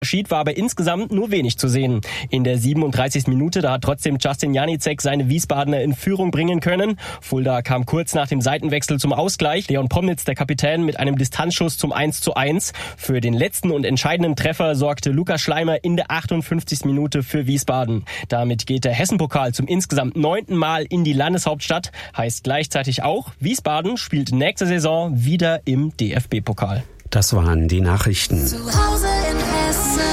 Schied war aber insgesamt nur wenig zu sehen. In der 37. Minute, da hat trotzdem Justin Janicek seine Wiesbadener in Führung bringen können. Fulda kam kurz nach dem Seitenwechsel zum Ausgleich. Leon Pomnitz, der Kapitän, mit einem Distanzschuss zum 1:1. Für den letzten und entscheidenden Treffer sorgte Lukas Schleimer in der 58. Minute für Wiesbaden. Damit geht der Hessen-Pokal zum insgesamt 9. Mal in die Landeshauptstadt. Heißt gleichzeitig auch, Wiesbaden spielt nächste Saison wieder im DFB-Pokal. Das waren die Nachrichten. Zu Hause in Hessen.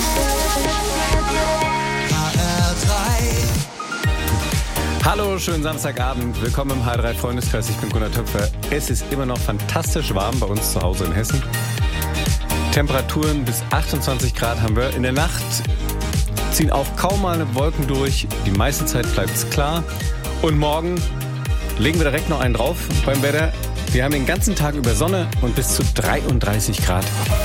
Hallo, schönen Samstagabend. Willkommen im HR3 Freundeskreis. Ich bin Gunnar Töpfer. Es ist immer noch fantastisch warm bei uns zu Hause in Hessen. Temperaturen bis 28 Grad haben wir. In der Nacht ziehen auch kaum mal Wolken durch. Die meiste Zeit bleibt es klar. Und morgen legen wir direkt noch einen drauf beim Wetter. Wir haben den ganzen Tag über Sonne und bis zu 33 Grad.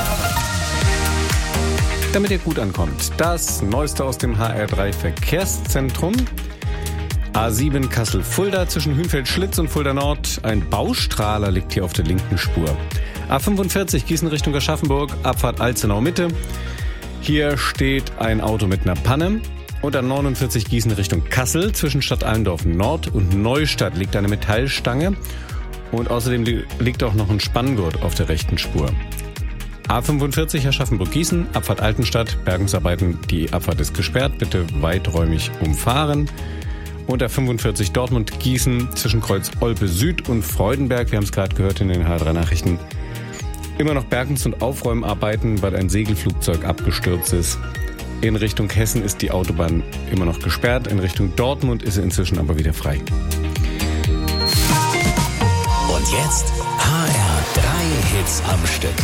Damit ihr gut ankommt, das Neueste aus dem HR3 Verkehrszentrum. A7 Kassel-Fulda zwischen Hünfeld-Schlitz und Fulda Nord. Ein Baustrahler liegt hier auf der linken Spur. A45 Gießen Richtung Aschaffenburg, Abfahrt Alzenau-Mitte. Hier steht ein Auto mit einer Panne. Und A49 Gießen Richtung Kassel zwischen Stadt Allendorf Nord und Neustadt liegt eine Metallstange. Und außerdem liegt auch noch ein Spanngurt auf der rechten Spur. A45 Aschaffenburg-Gießen, Abfahrt Altenstadt, Bergungsarbeiten, die Abfahrt ist gesperrt, bitte weiträumig umfahren. Und A45 Dortmund-Gießen zwischen Kreuz Olpe Süd und Freudenberg, wir haben es gerade gehört in den HR3 Nachrichten, immer noch Bergungs- und Aufräumarbeiten, weil ein Segelflugzeug abgestürzt ist. In Richtung Hessen ist die Autobahn immer noch gesperrt, in Richtung Dortmund ist sie inzwischen aber wieder frei. Und jetzt HR3 Hits am Stück.